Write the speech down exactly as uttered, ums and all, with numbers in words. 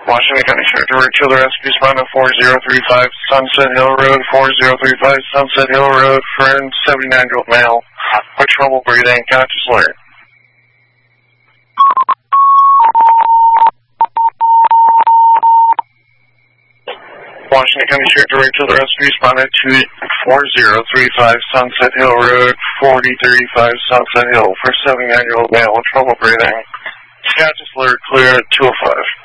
Washington County Sheriff, direct to the rescue spot at four zero three five Sunset Hill Road, four zero three five Sunset Hill Road, for a seventy-nine-year-old male with trouble breathing, conscious alert. Washington County Sheriff, direct to the rescue spot at four zero three five Sunset Hill Road, forty thirty-five Sunset Hill, for a seventy-nine-year-old male with trouble breathing, conscious alert, clear at two oh five.